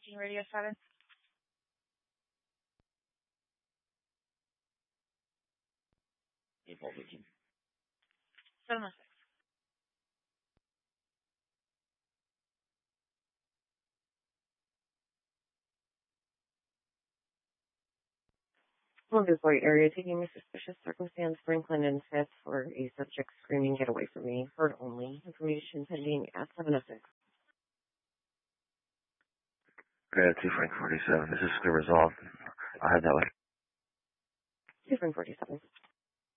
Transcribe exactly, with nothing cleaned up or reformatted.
fifteen Radio seven. April fifteen. seven oh six. Columbus-Boyd area, taking a suspicious circumstance, Franklin and Fifth for a subject screaming, "Get away from me." Heard only. Information pending at seven oh six. Yeah, two Frank forty-seven. This is still resolved. I'll have that one. two Frank forty-seven.